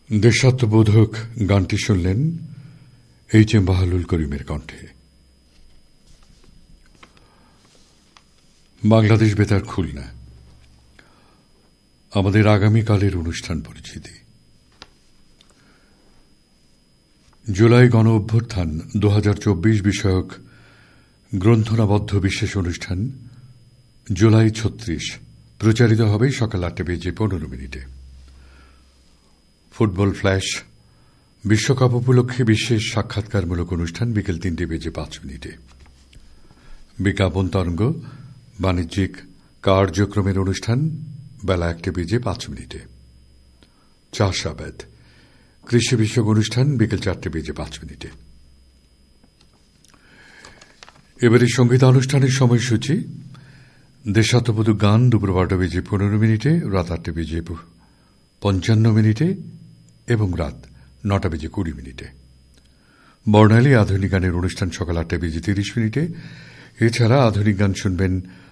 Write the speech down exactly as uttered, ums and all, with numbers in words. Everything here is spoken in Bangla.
দেশাত্মবোধক গানটি শুনলেন এইচ এম বাহালুল করিমের কণ্ঠে। বাংলাদেশ বেতার খুলনা, আমাদের আগামীকালের অনুষ্ঠান পরিচিতি। জুলাই গণ অভ্যুত্থান দু হাজার চব্বিশ বিষয়ক গ্রন্থনাবদ্ধ বিশেষ অনুষ্ঠান জুলাই ছত্রিশ প্রচারিত হবে সকাল আটটা বেজে পনেরো মিনিটে। ফুটবল ফ্ল্যাশ বিশ্বকাপ উপলক্ষে বিশেষ সাক্ষাৎকারমূলক অনুষ্ঠান বিকেল তিনটে বেজে পাঁচ মিনিটে। বিজ্ঞাপন তরঙ্গ বাণিজ্যিক কার্যক্রমের অনুষ্ঠান বেলা একটা বেজে পাঁচ মিনিটে। চাষাবাদ কৃষি বিষয়ক অনুষ্ঠান বিকেল চারটে বেজে পাঁচ মিনিটে। এবারে সঙ্গীতানুষ্ঠানের সময়সূচি: দেশাত্মবোধক গান দুপুর বারোটা বেজে পনেরো মিনিটে, রাত আটটা বেজে পঞ্চান্ন মিনিটে এবং রাত নটা বেজে কুড়ি মিনিটে। বর্ণালী আধুনিক গানের অনুষ্ঠান সকাল আটটা বেজে তিরিশ মিনিটে। এছাড়া আধুনিক গান শুনবেন